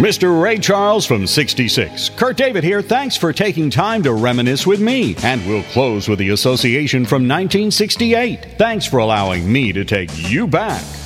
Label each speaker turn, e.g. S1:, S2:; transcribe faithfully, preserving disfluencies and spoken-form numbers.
S1: Mister Ray Charles from sixty-six. Kurt David here. Thanks for taking time to reminisce with me. And we'll close with the Association from nineteen sixty-eight. Thanks for allowing me to take you back.